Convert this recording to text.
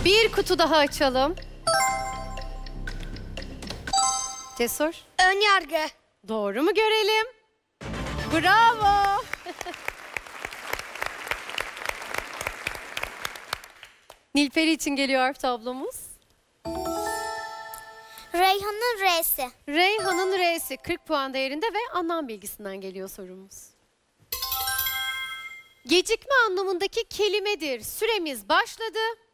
Bir kutu daha açalım. Cesur. Ön yargı. Doğru mu görelim? Bravo. Nilperi için geliyor harf tablomuz. Reyhan'ın R'si. Reyhan'ın R'si 40 puan değerinde ve anlam bilgisinden geliyor sorumuz. Gecikme anlamındaki kelimedir. Süremiz başladı.